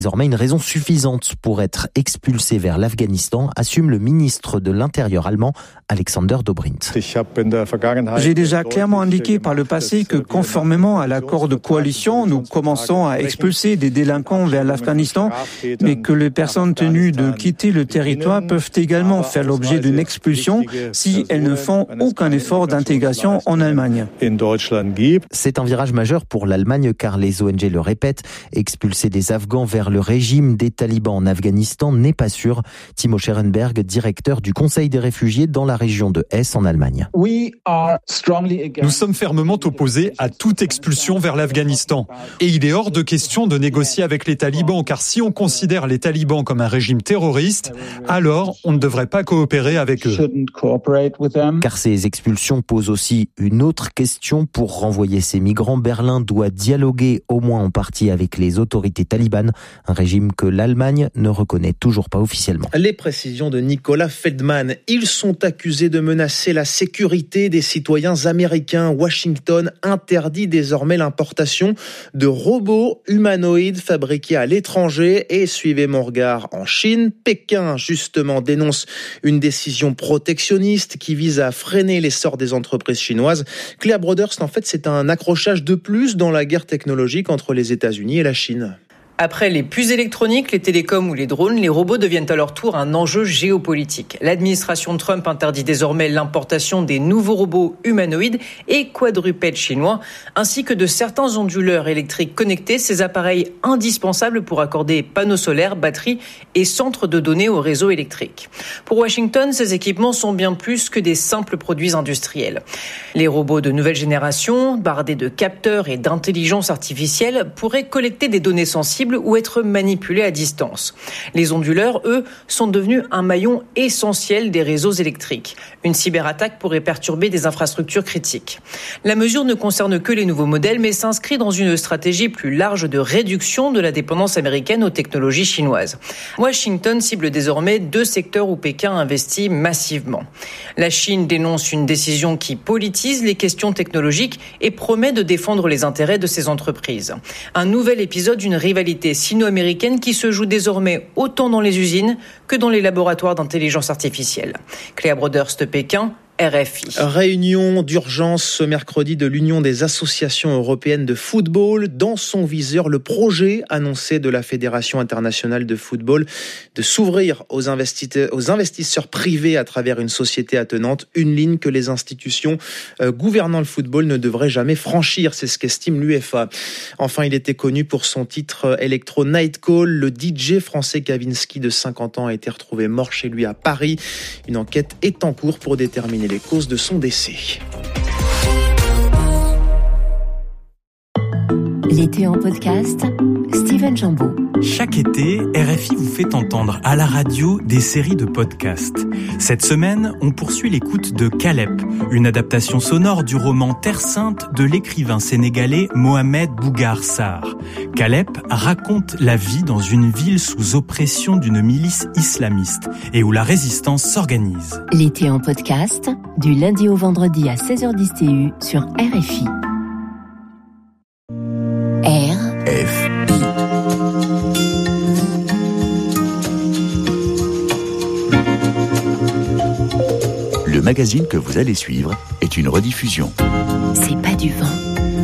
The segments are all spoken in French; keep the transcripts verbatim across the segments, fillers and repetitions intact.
Désormais, une raison suffisante pour être expulsé vers l'Afghanistan, assume le ministre de l'Intérieur allemand, Alexander Dobrindt. J'ai déjà clairement indiqué par le passé que, conformément à l'accord de coalition, nous commençons à expulser des délinquants vers l'Afghanistan, mais que les personnes tenues de quitter le territoire peuvent également faire l'objet d'une expulsion si elles ne font aucun effort d'intégration en Allemagne. C'est un virage majeur pour l'Allemagne car les O N G le répètent, expulser des Afghans vers le régime des talibans en Afghanistan n'est pas sûr. Timo Scherenberg, directeur du Conseil des réfugiés dans la région de Hesse en Allemagne. Nous sommes fermement opposés à toute expulsion vers l'Afghanistan. Et il est hors de question de négocier avec les talibans, car si on considère les talibans comme un régime terroriste, alors on ne devrait pas coopérer avec eux. Car ces expulsions posent aussi une autre question. Pour renvoyer ces migrants, Berlin doit dialoguer au moins en partie avec les autorités talibanes, un régime que l'Allemagne ne reconnaît toujours pas officiellement. Les précisions de Nicolas Feldman. Ils sont accusés de menacer la sécurité des citoyens américains. Washington interdit désormais l'importation de robots humanoïdes fabriqués à l'étranger. Et suivez mon regard en Chine. Pékin, justement, dénonce une décision protectionniste qui vise à freiner l'essor des entreprises chinoises. Cléa Broderst, en fait, c'est un accrochage de plus dans la guerre technologique entre les États-Unis et la Chine. Après les puces électroniques, les télécoms ou les drones, les robots deviennent à leur tour un enjeu géopolitique. L'administration Trump interdit désormais l'importation des nouveaux robots humanoïdes et quadrupèdes chinois, ainsi que de certains onduleurs électriques connectés, ces appareils indispensables pour accorder panneaux solaires, batteries et centres de données au réseau électrique. Pour Washington, ces équipements sont bien plus que des simples produits industriels. Les robots de nouvelle génération, bardés de capteurs et d'intelligence artificielle, pourraient collecter des données sensibles ou être manipulés à distance. Les onduleurs, eux, sont devenus un maillon essentiel des réseaux électriques. Une cyberattaque pourrait perturber des infrastructures critiques. La mesure ne concerne que les nouveaux modèles, mais s'inscrit dans une stratégie plus large de réduction de la dépendance américaine aux technologies chinoises. Washington cible désormais deux secteurs où Pékin investit massivement. La Chine dénonce une décision qui politise les questions technologiques et promet de défendre les intérêts de ses entreprises. Un nouvel épisode d'une rivalité sino-américaine qui se joue désormais autant dans les usines que dans les laboratoires d'intelligence artificielle. Cléa Broderst, Pékin, R F I. Réunion d'urgence ce mercredi de l'Union des associations européennes de football. Dans son viseur, le projet annoncé de la Fédération internationale de football de s'ouvrir aux investisseurs, aux investisseurs privés à travers une société attenante, une ligne que les institutions euh, gouvernant le football ne devraient jamais franchir. C'est ce qu'estime l'UEFA. Enfin, il était connu pour son titre Electro Nightcall. Le D J français Kavinsky de cinquante ans a été retrouvé mort chez lui à Paris. Une enquête est en cours pour déterminer les causes de son décès. L'été en podcast, Steven Jambeau. Chaque été, R F I vous fait entendre à la radio des séries de podcasts. Cette semaine, on poursuit l'écoute de Calep, une adaptation sonore du roman Terre Sainte de l'écrivain sénégalais Mohamed Bougar Sarr. Calep raconte la vie dans une ville sous oppression d'une milice islamiste et où la résistance s'organise. L'été en podcast, du lundi au vendredi à seize heures dix T U sur R F I. R F I. Le magazine que vous allez suivre est une rediffusion. C'est pas du vent.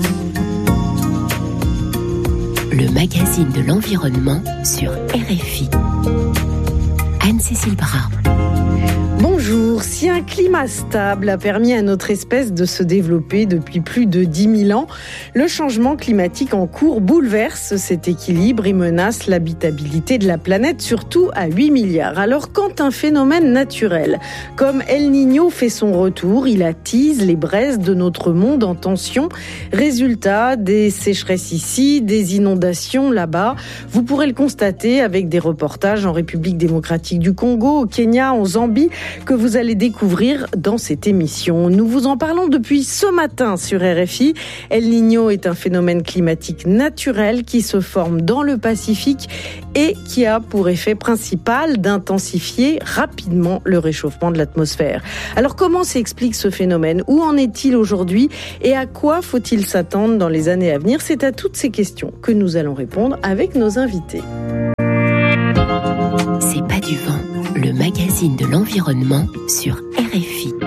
Le magazine de l'environnement sur R F I. Anne-Cécile Bras. Bonjour, si un climat stable a permis à notre espèce de se développer depuis plus de dix mille ans, le changement climatique en cours bouleverse cet équilibre et menace l'habitabilité de la planète, surtout à huit milliards. Alors quand un phénomène naturel comme El Niño fait son retour, il attise les braises de notre monde en tension. Résultat, des sécheresses ici, des inondations là-bas. Vous pourrez le constater avec des reportages en République démocratique du Congo, au Kenya, en Zambie, que vous allez découvrir dans cette émission. Nous vous en parlons depuis ce matin sur R F I. El Niño est un phénomène climatique naturel qui se forme dans le Pacifique et qui a pour effet principal d'intensifier rapidement le réchauffement de l'atmosphère. Alors comment s'explique ce phénomène ? Où en est-il aujourd'hui ? Et à quoi faut-il s'attendre dans les années à venir ? C'est à toutes ces questions que nous allons répondre avec nos invités. C'est pas du vent, le magazine de l'environnement sur R F I.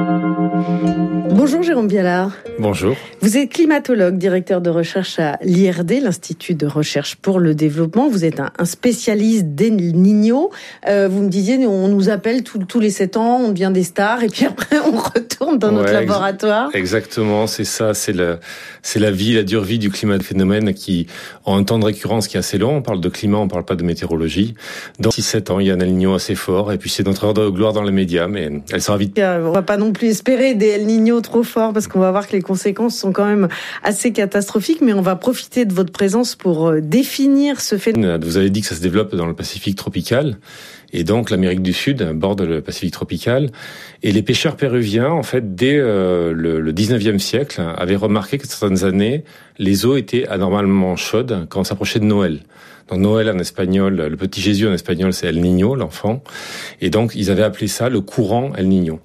Bonjour Jérôme Bialard. Bonjour. Vous êtes climatologue, directeur de recherche à l'I R D, l'Institut de recherche pour le développement. Vous êtes un, un spécialiste d'El Niño. Euh, vous me disiez, on nous appelle tous, tous les sept ans, on devient des stars et puis après on retourne dans ouais, notre laboratoire. Ex- exactement, c'est ça, c'est, le, c'est la vie, la dure vie du climat, de phénomènes qui ont un temps de récurrence qui est assez long. On parle de climat, on parle pas de météorologie. Dans six sept ans, il y a un El Niño assez fort et puis c'est notre heure de gloire dans les médias, mais elle sera vite. On va pas non plus espérer des El Niño trop forts parce qu'on va voir que les conséquences sont quand même assez catastrophiques, mais on va profiter de votre présence pour définir ce phénomène. Vous avez dit que ça se développe dans le Pacifique tropical, et donc l'Amérique du Sud borde le Pacifique tropical, et les pêcheurs péruviens, en fait, dès euh, le, le dix-neuvième siècle, avaient remarqué que certaines années, les eaux étaient anormalement chaudes quand on s'approchait de Noël. Donc Noël en espagnol, le petit Jésus en espagnol, c'est El Niño, l'enfant, et donc ils avaient appelé ça le courant El Niño.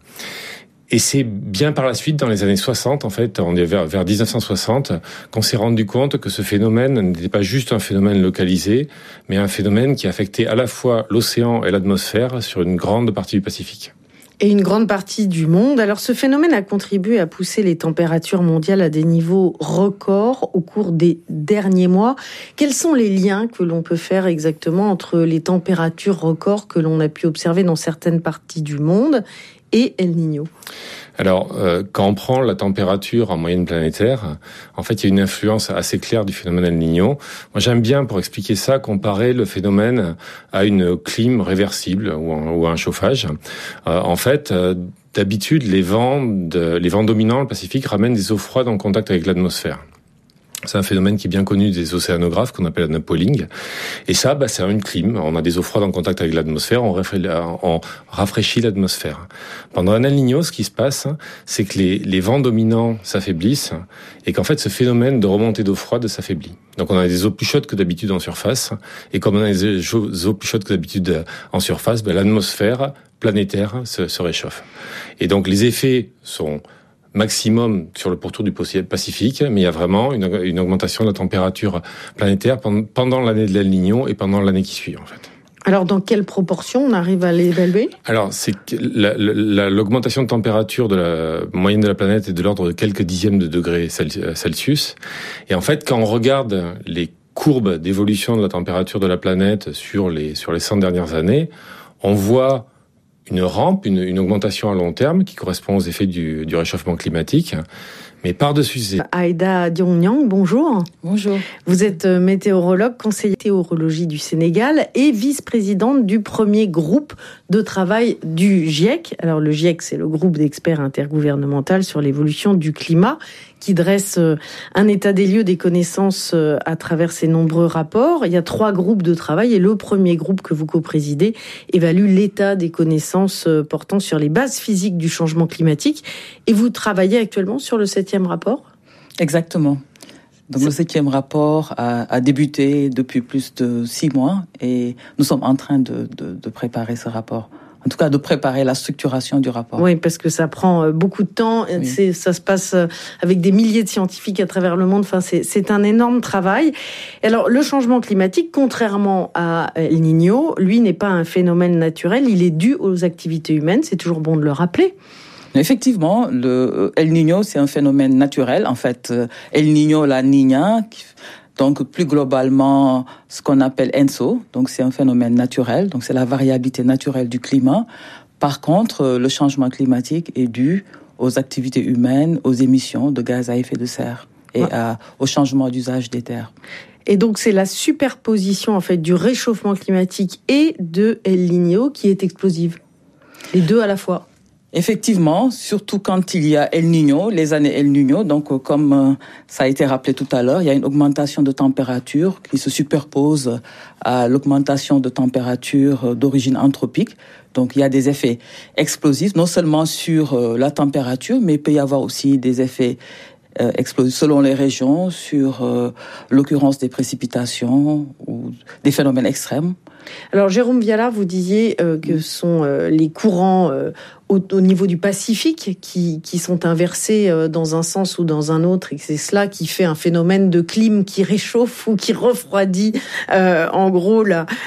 Et c'est bien par la suite, dans les années soixante, en fait, on est vers, vers dix-neuf cent soixante, qu'on s'est rendu compte que ce phénomène n'était pas juste un phénomène localisé, mais un phénomène qui affectait à la fois l'océan et l'atmosphère sur une grande partie du Pacifique. Et une grande partie du monde. Alors ce phénomène a contribué à pousser les températures mondiales à des niveaux records au cours des derniers mois. Quels sont les liens que l'on peut faire exactement entre les températures records que l'on a pu observer dans certaines parties du monde et El Niño? Alors, euh, quand on prend la température en moyenne planétaire, en fait, il y a une influence assez claire du phénomène El Niño. Moi, j'aime bien, pour expliquer ça, comparer le phénomène à une clim réversible ou, un, ou à un chauffage. Euh, en fait, euh, d'habitude, les vents, de, les vents dominants dans le Pacifique ramènent des eaux froides en contact avec l'atmosphère. C'est un phénomène qui est bien connu des océanographes, qu'on appelle unpolling. Et ça, bah, c'est une clim. On a des eaux froides en contact avec l'atmosphère, on, rafraîchit, on rafraîchit l'atmosphère. Pendant un El Niño, ce qui se passe, c'est que les, les vents dominants s'affaiblissent et qu'en fait, ce phénomène de remontée d'eau froide s'affaiblit. Donc on a des eaux plus chaudes que d'habitude en surface. Et comme on a des eaux plus chaudes que d'habitude en surface, bah, l'atmosphère planétaire se, se réchauffe. Et donc les effets sont maximum sur le pourtour du Pacifique, mais il y a vraiment une, une augmentation de la température planétaire pendant l'année de l'El Niño et pendant l'année qui suit, en fait. Alors, dans quelle proportion on arrive à l'évaluer ? Alors, c'est que la, la, l'augmentation de température de la moyenne de la planète est de l'ordre de quelques dixièmes de degrés Celsius. Et en fait, quand on regarde les courbes d'évolution de la température de la planète sur les, sur les cent dernières années, on voit une rampe, une, une augmentation à long terme qui correspond aux effets du, du réchauffement climatique. Mais par-dessus c'est... Aïda Diongniang, bonjour. Bonjour. Vous êtes météorologue, conseiller météorologie du Sénégal et vice-présidente du premier groupe de travail du GIEC. Alors le GIEC, c'est le groupe d'experts intergouvernemental sur l'évolution du climat qui dresse un état des lieux des connaissances à travers ses nombreux rapports. Il y a trois groupes de travail et le premier groupe que vous co-présidez évalue l'état des connaissances portant sur les bases physiques du changement climatique. Et vous travaillez actuellement sur le septième rapport ? Exactement. Donc le septième rapport a, a débuté depuis plus de six mois et nous sommes en train de, de, de préparer ce rapport. En tout cas, de préparer la structuration du rapport. Oui, parce que ça prend beaucoup de temps. Oui. C'est, ça se passe avec des milliers de scientifiques à travers le monde. Enfin, c'est, c'est un énorme travail. Alors, le changement climatique, contrairement à El Niño, lui n'est pas un phénomène naturel. Il est dû aux activités humaines. C'est toujours bon de le rappeler. Effectivement, le El Niño, c'est un phénomène naturel. En fait, El Niño, la Niña, donc plus globalement ce qu'on appelle ENSO, donc c'est un phénomène naturel, donc c'est la variabilité naturelle du climat. Par contre, le changement climatique est dû aux activités humaines, aux émissions de gaz à effet de serre et ouais. à, au changement d'usage des terres. Et donc c'est la superposition en fait du réchauffement climatique et de El Niño qui est explosive. Les deux à la fois. Effectivement, surtout quand il y a El Niño, les années El Niño, donc comme euh, ça a été rappelé tout à l'heure, il y a une augmentation de température qui se superpose à l'augmentation de température d'origine anthropique. Donc il y a des effets explosifs, non seulement sur euh, la température, mais il peut y avoir aussi des effets euh, explosifs selon les régions, sur euh, l'occurrence des précipitations ou des phénomènes extrêmes. Alors Jérôme Viala, vous disiez euh, que ce sont euh, les courants euh, au, au niveau du Pacifique qui, qui sont inversés euh, dans un sens ou dans un autre, et que c'est cela qui fait un phénomène de clim qui réchauffe ou qui refroidit euh, en gros la,